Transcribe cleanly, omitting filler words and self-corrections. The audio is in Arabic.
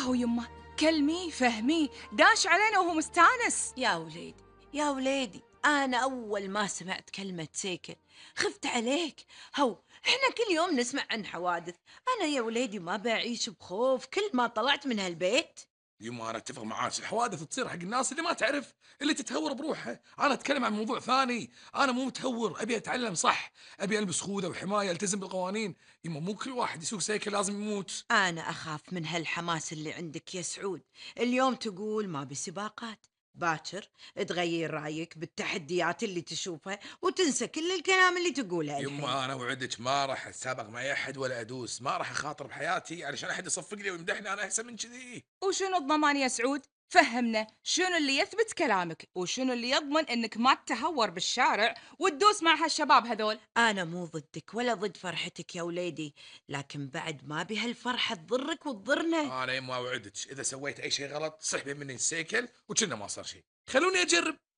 ياهو يمه، كلميه فهميه، داش علينا وهو مستانس. يا وليدي يا وليدي، أنا أول ما سمعت كلمة سيكل خفت عليك. هو إحنا كل يوم نسمع عن حوادث، أنا يا وليدي ما بعيش بخوف كل ما طلعت من هالبيت. يما انا اتفق معاك، الحوادث تصير حق الناس اللي ما تعرف، اللي تتهور بروحها. انا اتكلم عن موضوع ثاني، انا مو متهور، ابي اتعلم صح، ابي البس خوذه وحمايه، التزم بالقوانين. يما مو كل واحد يسوق سيكل لازم يموت. أنا أخاف من هالحماس اللي عندك يا سعود. اليوم تقول ما بسباقات، باكر تغير رايك بالتحديات اللي تشوفها وتنسى كل الكلام اللي تقوله الحين. يما انا وعدك ما راح اتسابق مع احد ولا ادوس، ما راح اخاطر بحياتي علشان احد يصفق لي ويمدحني انا احسن من كذي. وشنو الضمان يا سعود؟ فهمنا شنو اللي يثبت كلامك، وشنو اللي يضمن انك ما تتهور بالشارع وتدوس مع هالشباب هذول. أنا مو ضدك ولا ضد فرحتك يا وليدي، لكن بعد ما بهالفرحة تضرك وتضرنا. انا يما اوعدك اذا سويت اي شيء غلط سحبي مني السيكل وكنا ما صار شيء، خلوني اجرب.